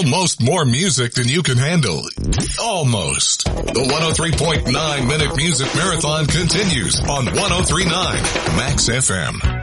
almost more music than you can handle. Almost. The 103.9 Minute Music Marathon continues on 103.9 Max FM.